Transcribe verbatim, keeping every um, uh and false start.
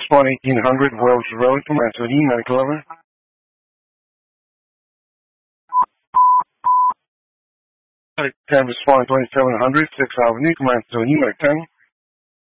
Spot eighteen hundred Wells Road, Manzoni, medical over. Canvas Spot twenty-seven hundred, sixth Avenue, Manzoni, medical.